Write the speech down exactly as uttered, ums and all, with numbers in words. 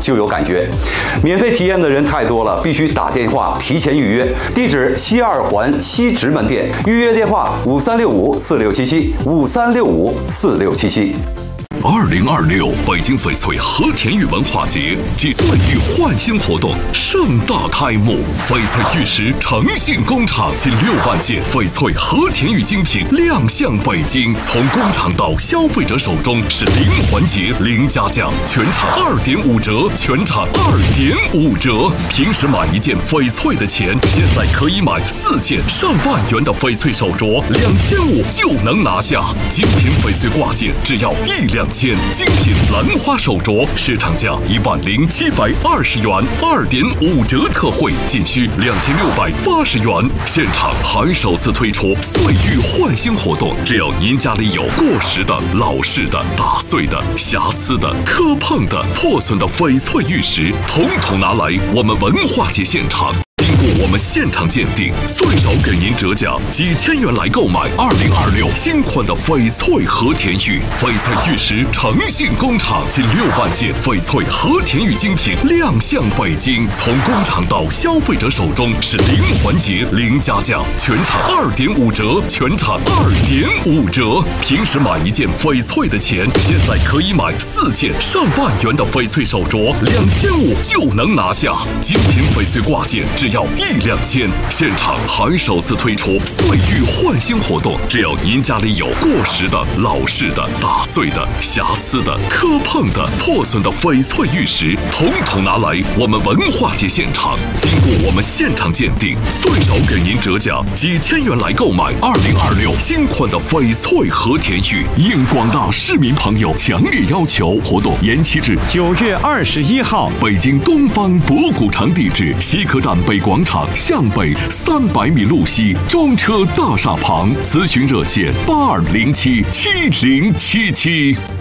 就有感觉。免费体验的人太多了，必须打电话提前预约。地址：西二环西直门店，预约电话五三六五四六七七五三六五四六七七。 二零二六北京翡翠和田玉文化节暨岁玉焕新活动盛大开幕，翡翠玉石诚信工厂近六万件翡翠和田玉精品亮相北京，从工厂到消费者手中是零环节零加价，全场二点五折，全场二点五折。平时买一件翡翠的钱，现在可以买四件上万元的翡翠手镯，两千五就能拿下。精品翡翠挂件只要一两。件精品兰花手镯，市场价一万零七百二十元，二点五折特惠，仅需两千六百八十元。现场还首次推出岁玉焕新活动，只要您家里有过时的、老式的、打碎的、瑕疵的、磕碰的、破损的翡翠玉石，统统拿来我们文化节现场。经过我们现场鉴定，最少给您折价几千元来购买二零二六新款的翡翠和田玉。翡翠玉石诚信工厂近六万件翡翠和田玉精品亮相北京，从工厂到消费者手中是零环节零加价，全场二点五折，全场二点五折。平时买一件翡翠的钱，现在可以买四件上万元的翡翠手镯，两千五就能拿下。精品翡翠挂件只要一两千，现场还首次推出岁玉焕新活动，只要您家里有过时的、老式的、打碎的、瑕疵的、磕碰的、破损的翡翠玉石，统统拿来我们文化节现场。经过我们现场鉴定，最少给您折价几千元来购买二零二六新款的翡翠和田玉。应广大市民朋友强烈要求，活动延期至九月二十一号。 北京东方博古城地址：西客站北广场向北三百米路西中车大厦旁。咨询热线：八二零七七零七七。